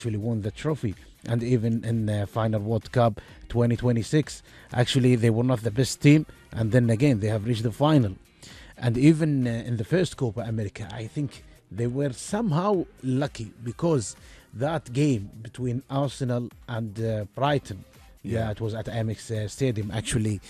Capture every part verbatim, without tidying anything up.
actually won the trophy. And even in the final World Cup twenty twenty-six, actually they were not the best team, and then again they have reached the final. And even uh, in the first Copa America, I think they were somehow lucky because that game between Arsenal and uh, Brighton, yeah, Yeah. it was at Amex uh, Stadium actually.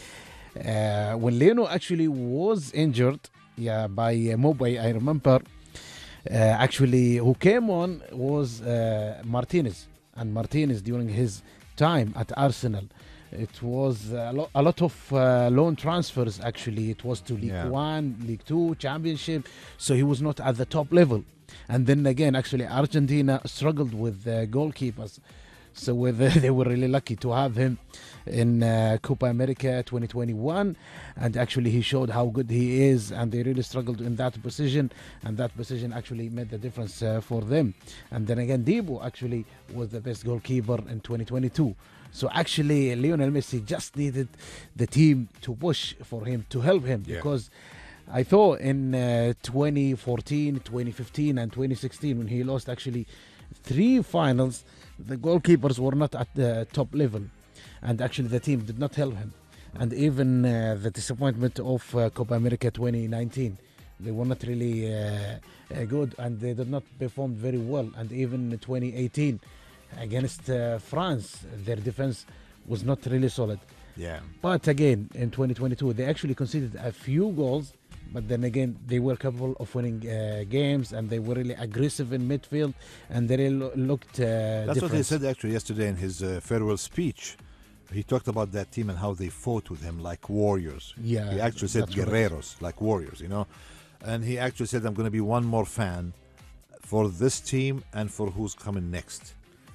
Uh, when Leno actually was injured, yeah, by uh, Mobay, I remember. Uh, actually, who came on was uh, Martinez, and Martinez during his time at Arsenal, it was a, lo- a lot of uh, loan transfers. Actually, it was to League Yeah. One, League Two, Championship, so he was not at the top level. And then again, actually, Argentina struggled with uh, goalkeepers. So with, they were really lucky to have him in uh, Copa America twenty twenty-one, and actually he showed how good he is, and they really struggled in that position, and that position actually made the difference uh, for them. And then again, Debo actually was the best goalkeeper in twenty twenty-two. So actually, Lionel Messi just needed the team to push for him, to help him, Yeah. because I thought in uh, twenty fourteen, twenty fifteen, and twenty sixteen, when he lost actually three finals, the goalkeepers were not at the top level, and actually the team did not help him. And even uh, the disappointment of uh, Copa America twenty nineteen, they were not really uh, uh, good, and they did not perform very well. And even twenty eighteen against uh, France, their defense was not really solid. Yeah. But again, in twenty twenty-two, they actually conceded a few goals, but then again, they were capable of winning uh, games, and they were really aggressive in midfield, and they really lo- looked uh, That's what he different. said actually yesterday in his uh, farewell speech. He talked about that team and how they fought with him like warriors. Yeah, He actually said that's correct. guerreros, like warriors, you know. And he actually said, I'm going to be one more fan for this team and for who's coming next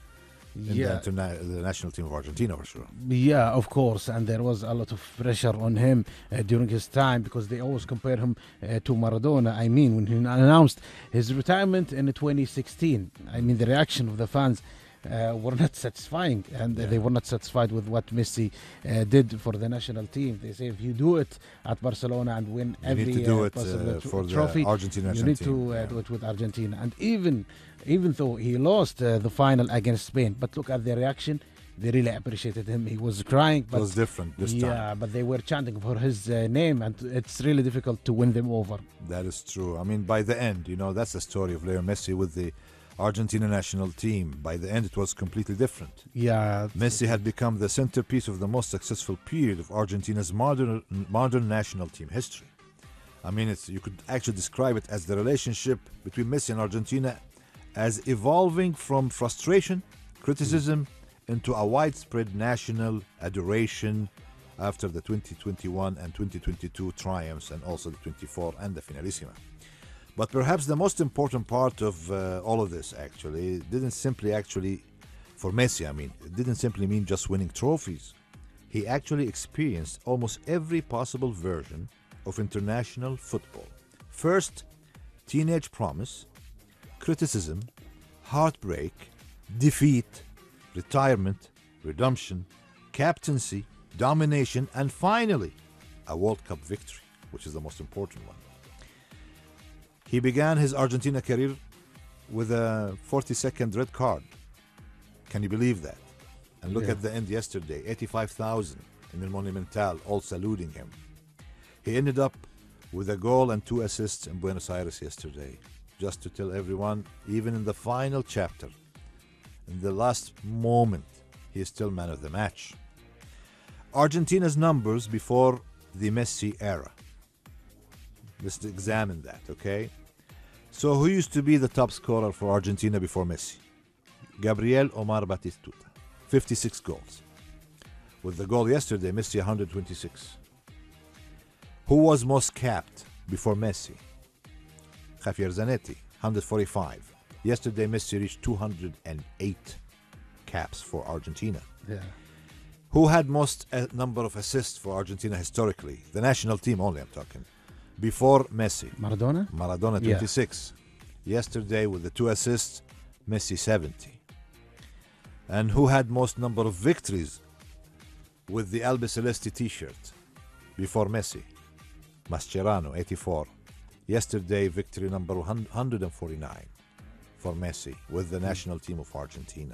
in Yeah, the, interna- the national team of Argentina, for sure. yeah, of course, and there was a lot of pressure on him uh, during his time, because they always compare him uh, to Maradona. I mean, when he announced his retirement in twenty sixteen, I mean, the reaction of the fans uh, were not satisfying, and uh, Yeah. they were not satisfied with what Messi uh, did for the national team. They say if you do it at Barcelona and win You every need to do uh, it possible uh, tr- for trophy, the Argentina you national need team. to uh, Yeah. do it with Argentina. And even even though he lost uh, the final against Spain, but look at their reaction. They really appreciated him. He was crying, It but was different this yeah, time. but they were chanting for his uh, name, and it's really difficult to win them over. That is true. I mean, by the end, you know, that's the story of Leo Messi with the Argentina national team. By the end, it was completely different. Yeah, Messi had become the centerpiece of the most successful period of Argentina's modern modern national team history. I mean, it's you could actually describe it as the relationship between Messi and Argentina as evolving from frustration, criticism, into a widespread national adoration after the twenty twenty-one and twenty twenty-two triumphs, and also the twenty-four and the Finalissima. But perhaps the most important part of uh, all of this actually didn't simply actually, for Messi, I mean, it didn't simply mean just winning trophies. He actually experienced almost every possible version of international football. First, teenage promise, criticism, heartbreak, defeat, retirement, redemption, captaincy, domination, and finally, a World Cup victory, which is the most important one. He began his Argentina career with a forty-second red card. Can you believe that? And look Yeah. at the end yesterday, eighty-five thousand in the Monumental, all saluting him. He ended up with a goal and two assists in Buenos Aires yesterday. Just to tell everyone, even in the final chapter, in the last moment, he is still man of the match. Argentina's numbers before the Messi era. Let's examine that, okay? So who used to be the top scorer for Argentina before Messi? Gabriel Omar Batistuta, fifty-six goals. With the goal yesterday, Messi one hundred twenty-six. Who was most capped before Messi? Javier Zanetti, one hundred forty-five. Yesterday, Messi reached two hundred eight caps for Argentina. yeah, Who had most uh, number of assists for Argentina historically? The national team only, I'm talking. Before Messi, Maradona. Maradona Yeah. twenty-six. Yesterday with the two assists, Messi seventy. And who had most number of victories with the Albiceleste t-shirt? Before Messi, Mascherano eighty-four. Yesterday victory number one hundred forty-nine for Messi with the national team of Argentina.